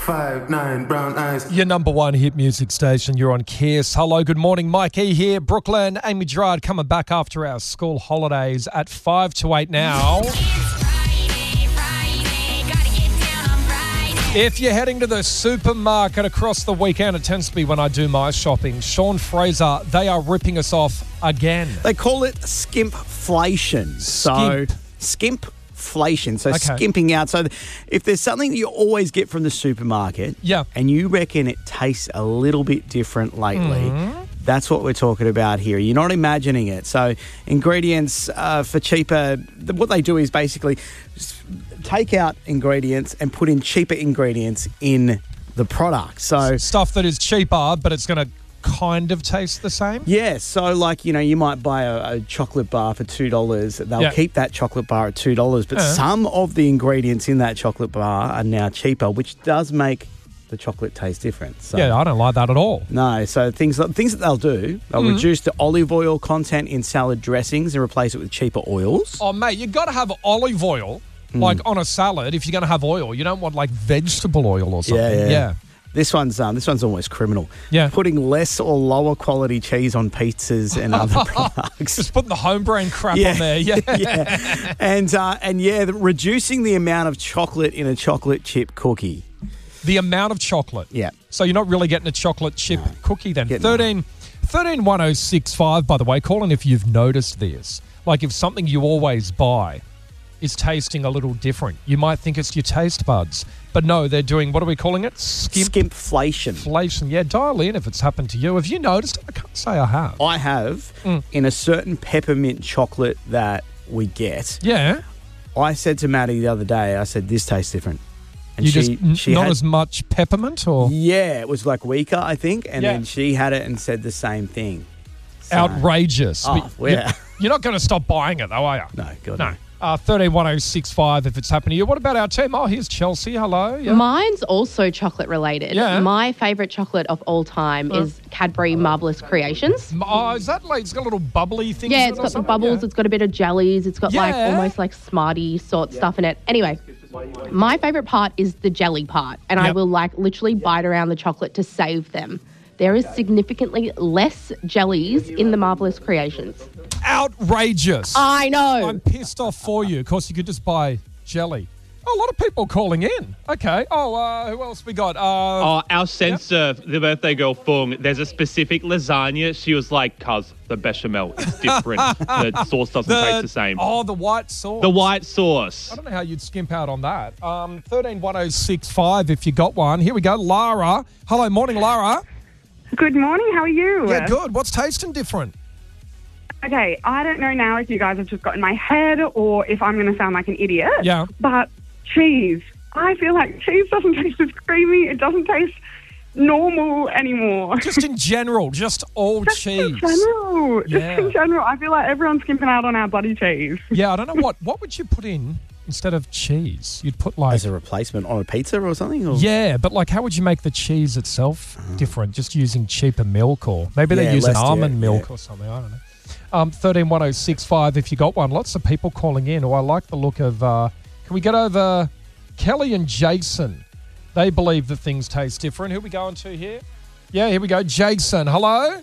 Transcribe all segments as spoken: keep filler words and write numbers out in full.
five, nine, brown eyes. Your number one hit music station. You're on Kiss. Hello, good morning. Mike E here. Brooklyn, Amy Gerard coming back after our school holidays at five to eight now. If you're heading to the supermarket across the weekend, it tends to be when I do my shopping. Sean Fraser, they are ripping us off again. They call it skimpflation. So Skimp. skimpflation. So Okay. skimping out. So if there's something that you always get from the supermarket, Yeah. and you reckon it tastes a little bit different lately, that's what we're talking about here. You're not imagining it. So ingredients uh, for cheaper, th- what they do is basically s- take out ingredients and put in cheaper ingredients in the product. So Stuff that is cheaper, but it's going to kind of taste the same. yeah, so like, you know, you might buy a, a chocolate bar for two dollars. They'll Yeah. keep that chocolate bar at two dollars, but Uh. some of the ingredients in that chocolate bar are now cheaper, which does make the chocolate taste different. So. Yeah, I don't like that at all. No, so things things that they'll do, they'll Mm-hmm. reduce the olive oil content in salad dressings and replace it with cheaper oils. Oh, mate, you got to have olive oil, Hmm. like on a salad, if you're going to have oil. You don't want like vegetable oil or something. Yeah, yeah. yeah. This one's um, this one's almost criminal. Yeah. Putting less or lower quality cheese on pizzas and other products. Just putting the home brand crap on there. Yeah. yeah. And uh, and yeah, the, reducing the amount of chocolate in a chocolate chip cookie. The amount of chocolate. Yeah. So you're not really getting a chocolate chip cookie then. Getting thirteen, thirteen one oh six five, by the way, call in if you've noticed this. Like if something you always buy is tasting a little different, you might think it's your taste buds. But no, they're doing, what are we calling it? Skimp Skimpflation. inflation. Yeah, dial in if it's happened to you. Have you noticed? I can't say I have. I have Mm. in a certain peppermint chocolate that we get. Yeah. I said to Maddie the other day, I said, this tastes different. And You she, just, n- she not had, as much peppermint or yeah, it was like weaker, I think. And Yeah. then she had it and said the same thing. So- outrageous. Oh, But yeah. you- You're not going to stop buying it though, are you? No, God, No. no. Uh, thirteen one oh six five if it's happened to you. What about our team? Oh, here's Chelsea. Hello. Yeah. Mine's also chocolate related. Yeah. My favourite chocolate of all time is Cadbury Marvellous Creations. Oh, is that like, it's got a little bubbly thing? Yeah, it's got the bubbles, it's got a bit of jellies, it's got like Yeah. almost like Smartie sort stuff in it. Anyway, my favourite part is the jelly part, and I Yep. will like literally bite around the chocolate to save them. There is significantly less jellies in the Marvellous Creations. Outrageous. I know. I'm pissed off for you. Of course, you could just buy jelly. Oh, a lot of people calling in. Okay. Oh, uh, who else we got? Uh, Oh, our censor, the birthday girl Fung, there's a specific lasagna. She was like, cuz, the bechamel is different. The sauce doesn't taste the same. Oh, the white sauce. The white sauce. I don't know how you'd skimp out on that. Um, thirteen one oh six five if you got one. Here we go. Lara. Hello. Morning, Lara. Good morning, how are you? Yeah, good. What's tasting different? Okay, I don't know now if you guys have just got in my head or if I'm going to sound like an idiot. Yeah. But cheese. I feel like cheese doesn't taste as creamy. It doesn't taste normal anymore. Just in general, just all Just cheese. in general. Just Yeah. in general. I feel like everyone's skimping out on our bloody cheese. Yeah, I don't know what. What would you put in instead of cheese? You'd put like. As a replacement on a pizza or something? Or? Yeah, but like, how would you make the cheese itself different? Just using cheaper milk, or maybe they Yeah, use an less, yeah, almond milk yeah. or something. I don't know. Um, thirteen one oh six five. If you got one, lots of people calling in. Oh, I like the look of. Uh, can we get over Kelly and Jason? They believe that things taste different. Who are we going to here? Yeah, here we go. Jason, hello.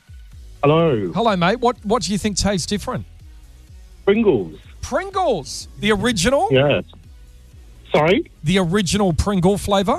Hello, Hello, mate. What What do you think tastes different? Pringles. Pringles, the original. Yes. Sorry? The original Pringle flavour.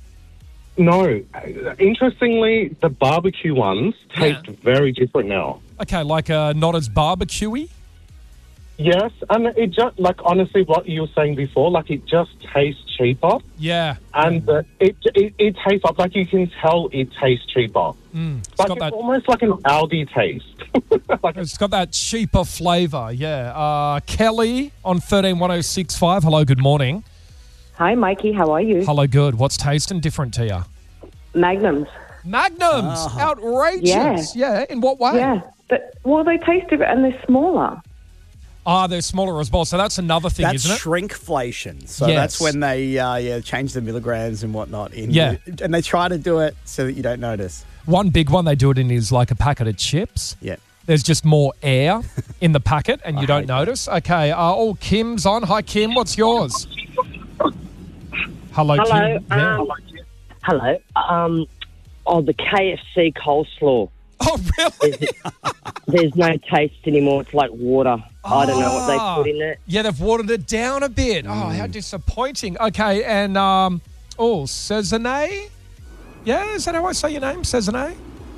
No. Interestingly, the barbecue ones taste Yeah. very different now. Okay, like uh, not as barbecuey. Yes, and it just, like, honestly, what you were saying before, like, it just tastes cheaper. Yeah. And uh, it, it it tastes up, like, you can tell it tastes cheaper. Mm, it's Like, got it's that. almost like an Aldi taste. like, It's got that cheaper flavour. Yeah. Uh, Kelly on thirteen one oh six five. Hello. Good morning. Hi, Mikey. How are you? Hello. Good. What's tasting different to you? Magnums. Magnums. Outrageous. Yeah. In what way? Yeah. But, well, they taste different and they're smaller. Ah, they're smaller as well. So that's another thing, That's isn't it? shrinkflation. So Yes. that's when they uh, yeah change the milligrams and whatnot. In Yeah. and they try to do it so that you don't notice. One big one they do it in is like a packet of chips. Yeah. There's just more air in the packet and you I don't hate that. notice. Okay. Uh, oh, Kim's on. Hi, Kim. What's yours? Hello, Hello. Kim. Yeah. Um, hello. Um, oh, the K F C coleslaw. Oh, really? There's, there's no taste anymore. It's like water. I don't know what they Ah. put in it. Yeah, they've watered it down a bit. Oh, how disappointing. Okay, and, um, oh, Cezanne? Yeah, is that how I say your name? Cezanne?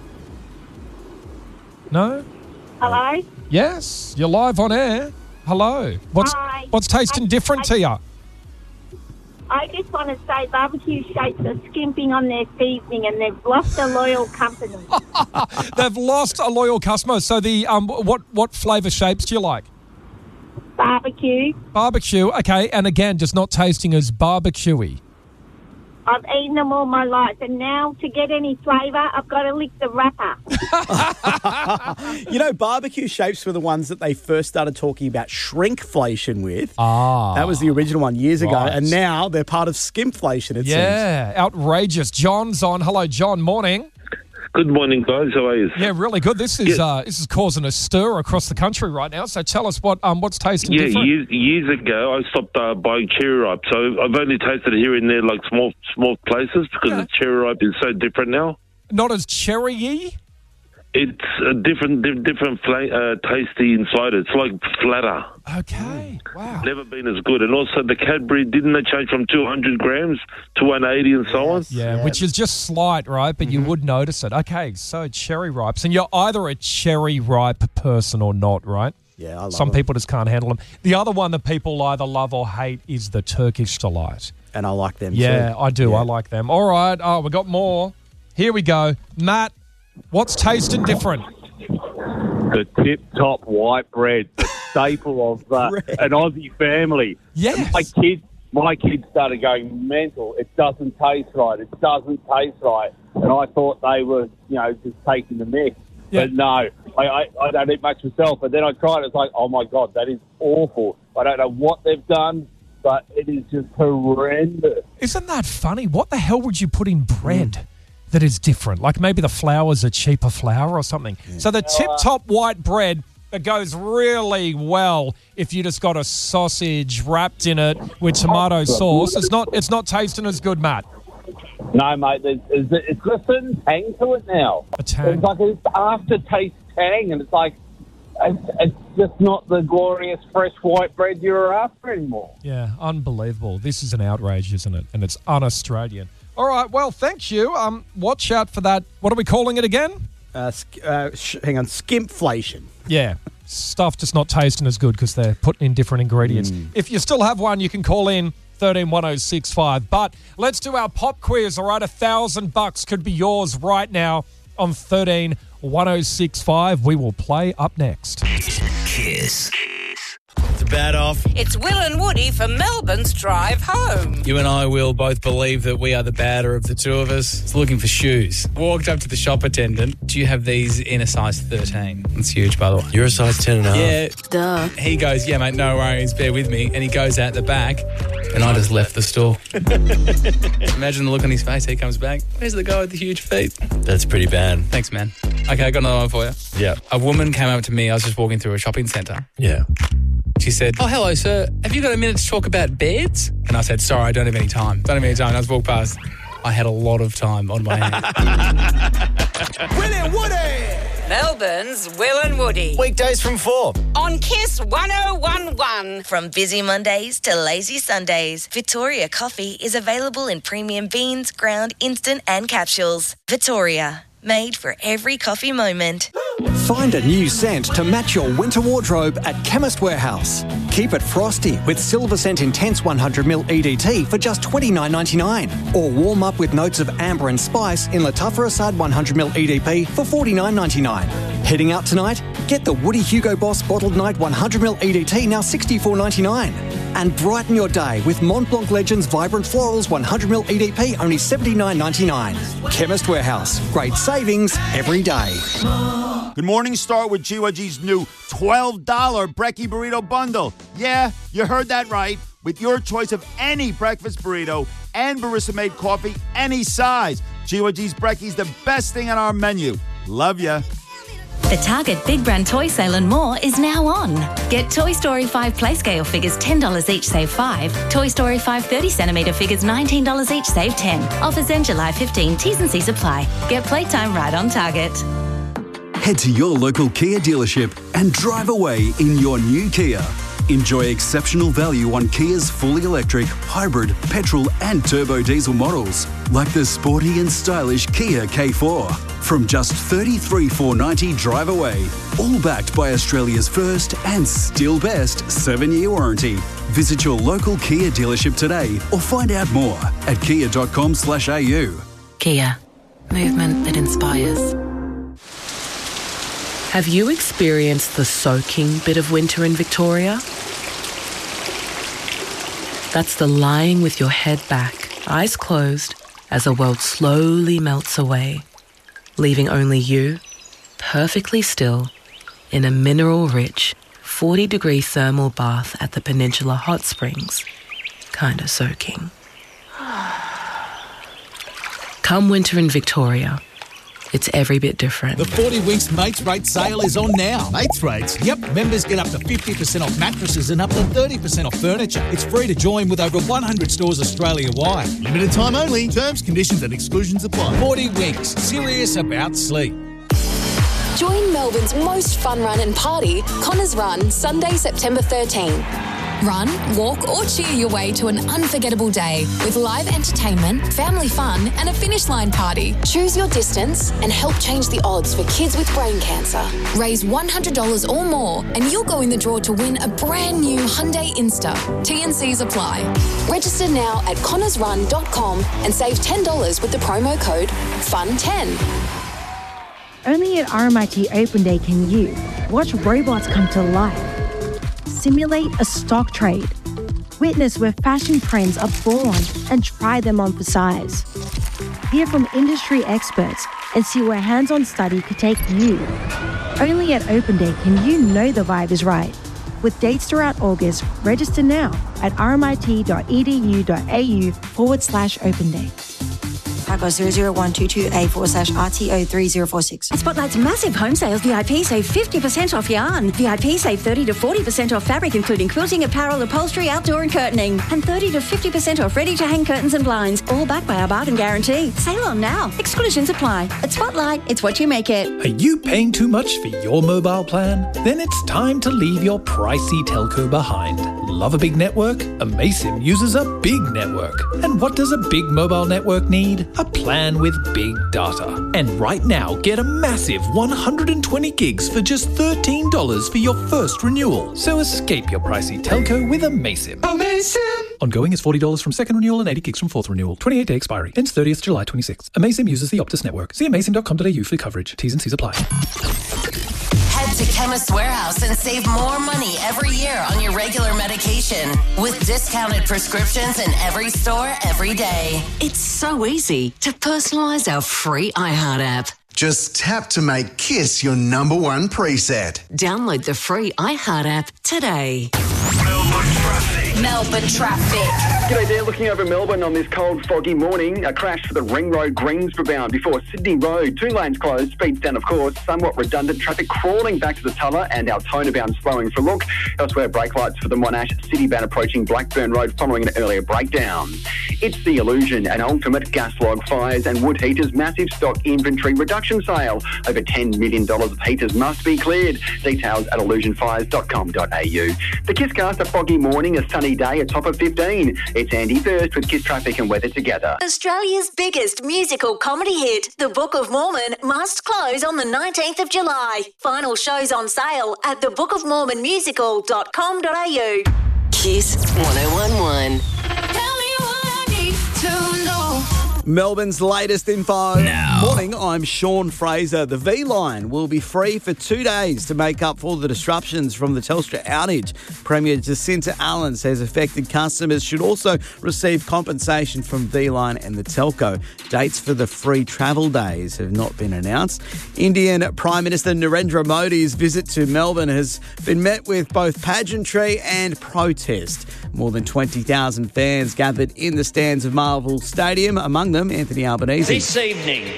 No? Hello? Yes, you're live on air. Hello. What's Hi. what's tasting I- different I- to you? I just want to say barbecue shapes are skimping on their seasoning and they've lost a loyal company. They've lost a loyal customer. So the um, what what flavour shapes do you like? Barbecue. Barbecue. Okay, and again, just not tasting as barbecuey. I've eaten them all my life and now to get any flavour, I've got to lick the wrapper. You know, barbecue shapes were the ones that they first started talking about shrinkflation with. Ah, That was the original one years ago. right. And now they're part of skimflation, it seems. Yeah, outrageous. John's on. Hello, John. Morning. Good morning, guys. How are you? Yeah, really good. This is Yeah. uh, this is causing a stir across the country right now. So tell us what um what's tasting Yeah, different. years, years ago, I stopped uh, buying cherry ripe. So I've only tasted it here and there, like small small places, because the cherry ripe is so different now. Not as cherry-y? It's a different di- different fla- uh, tasty inside it. It's like flatter. Okay, wow. Never been as good. And also the Cadbury, didn't they change from two hundred grams to one eighty and so on? Yeah, which is just slight, right? But you would notice it. Okay, so cherry ripes. And you're either a cherry ripe person or not, right? Yeah, I love Some them. people just can't handle them. The other one that people either love or hate is the Turkish Delight. And I like them Yeah, too. I do. Yeah. I like them. All right. Oh, we got more. Here we go. Matt, what's tasting different? The tip-top white bread, the staple of uh, an Aussie family. Yes. My kids, my kids started going mental. It doesn't taste right. It doesn't taste right. And I thought they were, you know, just taking the mix. Yeah. But no, I, I, I don't eat much myself. But then I tried it. It's like, oh, my God, that is awful. I don't know what they've done, but it is just horrendous. Isn't that funny? What the hell would you put in bread that is different? Like maybe the flour's a cheaper flour or something. So the tip-top white bread that goes really well if you just got a sausage wrapped in it with tomato sauce. It's not It's not tasting as good, Matt. No, mate, there's, there's, it's got a certain tang to it now. A tang. It's like an aftertaste tang, and it's like, it's, it's just not the glorious fresh white bread you're after anymore. Yeah, unbelievable. This is an outrage, isn't it? And it's un-Australian. All right, well, thank you. Um, watch out for that. What are we calling it again? Uh, sk- uh, sh- hang on, skimflation. Yeah, stuff just not tasting as good because they're putting in different ingredients. If you still have one, you can call in thirteen one oh six five. But let's do our pop quiz, all right? A thousand bucks could be yours right now on thirteen one oh six five. We will play up next. Kiss. It's a bad off. It's Will and Woody for Melbourne's Drive Home. You and I, Will, both believe that we are the badder of the two of us. It's looking for shoes. Walked up to the shop attendant. Do you have these in a size thirteen? It's huge, by the way. You're a size ten and a half. Yeah. Duh. He goes, yeah, mate, no worries, bear with me. And he goes out the back, and I just left the store. Imagine the look on his face. He comes back. Where's the guy with the huge feet? That's pretty bad. Thanks, man. Okay, I got another one for you. Yeah. A woman came up to me. I was just walking through a shopping centre. Yeah. She said, oh, hello, sir. Have you got a minute to talk about beds? And I said, sorry, I don't have any time. Don't have any time. And I just walked past. I had a lot of time on my hands. Will and Woody! Melbourne's Will and Woody. Weekdays from four. On Kiss one oh one one. From busy Mondays to lazy Sundays, Victoria Coffee is available in premium beans, ground, instant and capsules. Victoria, made for every coffee moment. Find a new scent to match your winter wardrobe at Chemist Warehouse. Keep it frosty with Silver Scent Intense one hundred milliliter E D T for just twenty-nine ninety-nine. Or warm up with notes of amber and spice in Lattafa Assad one hundred milliliter E D P for forty-nine ninety-nine. Heading out tonight? Get the Woody Hugo Boss Bottled Night one hundred milliliter E D T now sixty-four ninety-nine. And brighten your day with Mont Blanc Legends Vibrant Florals one hundred milliliter E D P only seventy-nine ninety-nine. Chemist Warehouse. Great savings every day. Good morning, start with G Y G's new twelve dollars Brekkie Burrito Bundle. Yeah, you heard that right. With your choice of any breakfast burrito and barista-made coffee, any size. G Y G's Brekkie's the best thing on our menu. Love ya. The Target Big Brand Toy Sale and more is now on. Get Toy Story five Play Scale figures ten dollars each, save five dollars. Toy Story five thirty centimetre figures nineteen dollars each, save ten dollars. Offers end July fifteenth. T's and C's apply. Get playtime right on Target. Head to your local Kia dealership and drive away in your new Kia. Enjoy exceptional value on Kia's fully electric, hybrid, petrol and turbo diesel models, like the sporty and stylish Kia K four. From just thirty-three thousand four hundred ninety dollars drive away, all backed by Australia's first and still best seven-year warranty. Visit your local Kia dealership today or find out more at kia dot com slash a u. Kia. Movement that inspires. Have you experienced the soaking bit of winter in Victoria? That's the lying with your head back, eyes closed, as the world slowly melts away, leaving only you, perfectly still, in a mineral-rich, forty-degree thermal bath at the Peninsula Hot Springs, kinda soaking. Come winter in Victoria, it's every bit different. The forty Winks Mates Rate sale is on now. Mates Rates? Yep. Members get up to fifty percent off mattresses and up to thirty percent off furniture. It's free to join with over one hundred stores Australia-wide. Limited time only. Terms, conditions and exclusions apply. forty Winks. Serious about sleep. Join Melbourne's most fun run and party, Connors Run, Sunday, September thirteenth. Run, walk or cheer your way to an unforgettable day with live entertainment, family fun and a finish line party. Choose your distance and help change the odds for kids with brain cancer. Raise one hundred dollars or more and you'll go in the draw to win a brand new Hyundai Insta. T and C's apply. Register now at connors run dot com and save ten dollars with the promo code F U N ten. Only at R M I T Open Day can you watch robots come to life, simulate a stock trade, witness where fashion trends are born and try them on for size, hear from industry experts and see where hands-on study could take you. Only at Open Day can you know the vibe is right. With dates throughout August, register now at rmit.edu.au forward slash open day. Paco zero zero one two two A forward slash R T O three zero four six. At Spotlight's massive home sales, V I P save fifty percent off yarn. V I P save thirty to forty percent off fabric, including quilting, apparel, upholstery, outdoor and curtaining. And thirty to fifty percent off ready-to-hang curtains and blinds, all backed by our bargain guarantee. Sale on now. Exclusions apply. At Spotlight, it's what you make it. Are you paying too much for your mobile plan? Then it's time to leave your pricey telco behind. Love a big network? Amaysim uses a big network. And what does a big mobile network need? A plan with big data. And right now, get a massive one hundred twenty gigs for just thirteen dollars for your first renewal. So escape your pricey telco with Amaysim. Amaysim! Ongoing is forty dollars from second renewal and eighty gigs from fourth renewal. twenty-eight day expiry. Ends thirtieth July twenty-sixth. Amaysim uses the Optus network. See amaysim dot com dot a u for coverage. T's and C's apply. Head to Chemist Warehouse and save more money every year on your regular medication with discounted prescriptions in every store every day. It's so easy to personalise our free iHeart app. Just tap to make Kiss your number one preset. Download the free iHeart app today. Melbourne traffic. G'day there, looking over Melbourne on this cold, foggy morning. A crash for the Ring Road Greensboro bound before Sydney Road. Two lanes closed, speeds down of course. Somewhat redundant traffic crawling back to the Tulla and Altona bound slowing for look. Elsewhere, brake lights for the Monash City bound approaching Blackburn Road following an earlier breakdown. It's The Illusion, an ultimate gas log fires and wood heaters massive stock inventory reduction sale. Over ten million dollars of heaters must be cleared. Details at illusion fires dot com dot a u. The Kisscast, a foggy morning, a sunny day, a top of fifteen. It's Andy Thirst with Kiss Traffic and Weather together. Australia's biggest musical comedy hit, The Book of Mormon, must close on the nineteenth of July. Final shows on sale at the book of mormon musical dot com dot a u. Kiss one oh one one. Tell me what I need to know. Melbourne's latest info. Now. Morning, I'm Sean Fraser. The V-Line will be free for two days to make up for the disruptions from the Telstra outage. Premier Jacinta Allen says affected customers should also receive compensation from V-Line and the telco. Dates for the free travel days have not been announced. Indian Prime Minister Narendra Modi's visit to Melbourne has been met with both pageantry and protest. More than twenty thousand fans gathered in the stands of Marvel Stadium, among them Anthony Albanese. This evening,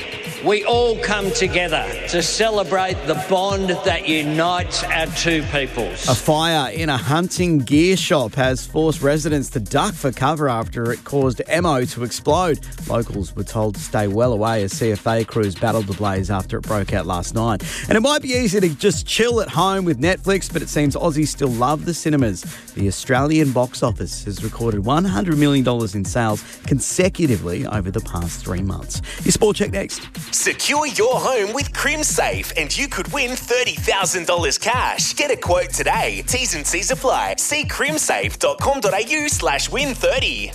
we all come together to celebrate the bond that unites our two peoples. A fire in a hunting gear shop has forced residents to duck for cover after it caused ammo to explode. Locals were told to stay well away as C F A crews battled the blaze after it broke out last night. And it might be easy to just chill at home with Netflix, but it seems Aussies still love the cinemas. The Australian box office has recorded one hundred million dollars in sales consecutively over the past three months. Your Sport Check next. Secure your home with CrimSafe and you could win thirty thousand dollars cash. Get a quote today. T's and C's apply. See crimsafe.com.au slash win 30.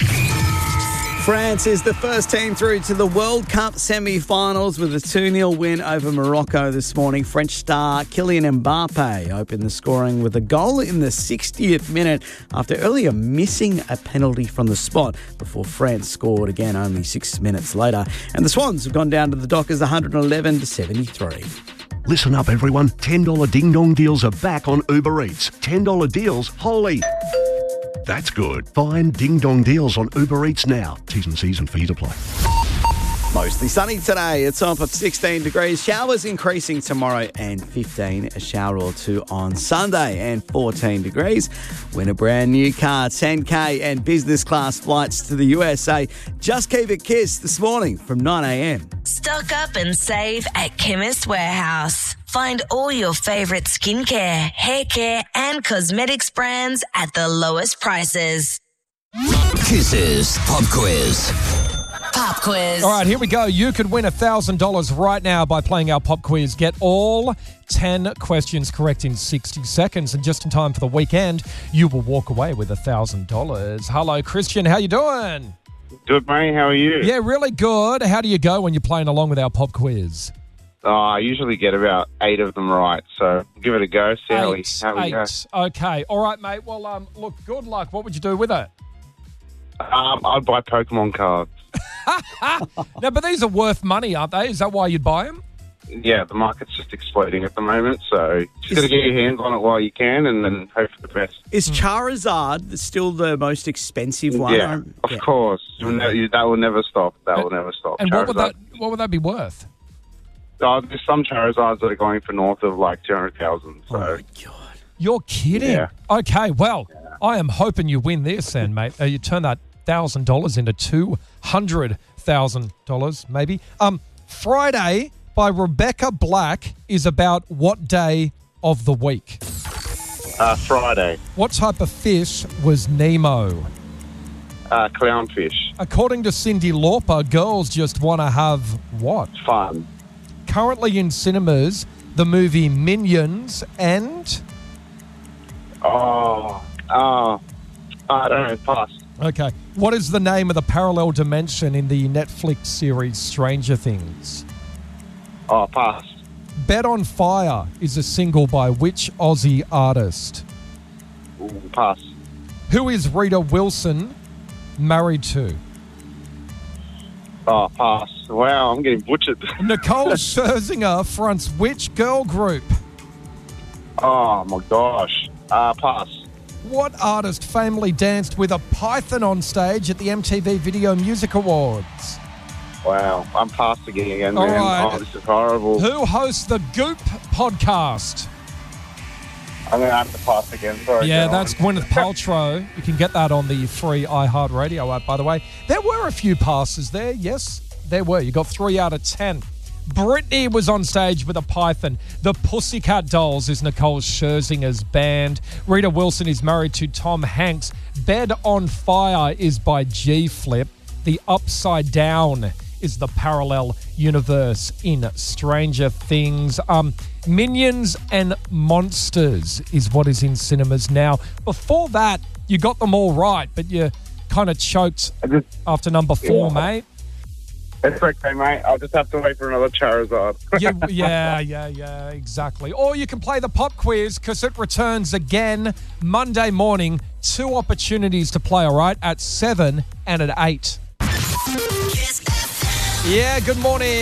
France is the first team through to the World Cup semi-finals with a two nil win over Morocco this morning. French star Kylian Mbappe opened the scoring with a goal in the sixtieth minute after earlier missing a penalty from the spot before France scored again only six minutes later. And the Swans have gone down to the Dockers one hundred eleven to seventy-three. Listen up, everyone. ten dollars ding-dong deals are back on Uber Eats. ten dollars deals, holy... That's good. Find Ding Dong deals on Uber Eats now. T's and C's and fees apply. Mostly sunny today. It's up at sixteen degrees. Showers increasing tomorrow and fifteen. A shower or two on Sunday and fourteen degrees. Win a brand new car, ten K and business class flights to the U S A. Just keep it Kiss this morning from nine a.m. Stock up and save at Chemist Warehouse. Find all your favourite skincare, hair care and cosmetics brands at the lowest prices. Kiss's Pop Quiz. Pop quiz. All right, here we go. You could win one thousand dollars right now by playing our pop quiz. Get all ten questions correct in sixty seconds. And just in time for the weekend, you will walk away with one thousand dollars. Hello, Christian. How you doing? Good, mate. How are you? Yeah, really good. How do you go when you're playing along with our pop quiz? Oh, I usually get about eight of them right, so give it a go. See how we, Eight. how we go. Eight. Okay. All right, mate. Well, um, look, good luck. What would you do with it? Um, I'd buy Pokemon cards. No, but these are worth money, aren't they? Is that why you'd buy them? Yeah, the market's just exploding at the moment, so just got to get your hands on it while you can and then hope for the best. Is Charizard still the most expensive one? Yeah, Um, of yeah. course. You'll ne- That will never stop. That will never stop. And what would Charizard. that what would that be worth? Oh, there's some Charizards that are going for north of like two hundred thousand. So. You're kidding. Yeah. Okay, well, I am hoping you win this then, mate. Uh, you turn that one thousand dollars into two hundred thousand dollars, maybe. Um, Friday by Rebecca Black is about what day of the week? Uh, Friday. What type of fish was Nemo? Uh, clownfish. According to Cyndi Lauper, girls just want to have what? Fun. Currently in cinemas, the movie Minions and... Oh, oh, I don't know. Pass. Okay. What is the name of the parallel dimension in the Netflix series Stranger Things? Oh, pass. Bet on Fire is a single by which Aussie artist? Ooh, pass. Who is Rita Wilson married to? Oh, pass. Wow, I'm getting butchered. Nicole Scherzinger fronts which girl group? Oh, my gosh. Uh, pass. What artist famously danced with a python on stage at the M T V Video Music Awards? Wow, I'm passing again, All man. right. Oh, this is horrible. Who hosts the Goop podcast? I'm going to have to pass again. Sorry. Yeah, go that's on. Gwyneth Paltrow. You can get that on the free iHeartRadio app, by the way. There were a few passes there. Yes, there were. You got three out of ten. Britney was on stage with a python. The Pussycat Dolls is Nicole Scherzinger's band. Rita Wilson is married to Tom Hanks. Bed on Fire is by G-Flip. The Upside Down is the parallel universe in Stranger Things. Um, Minions and Monsters is what is in cinemas now. Before that, you got them all right, but you kind of choked just, after number four, yeah. mate. It's okay, mate. I'll just have to wait for another Charizard. yeah, yeah, yeah, yeah, exactly. Or you can play the pop quiz because it returns again Monday morning. Two opportunities to play, all right, at seven and at eight. Yeah, good morning.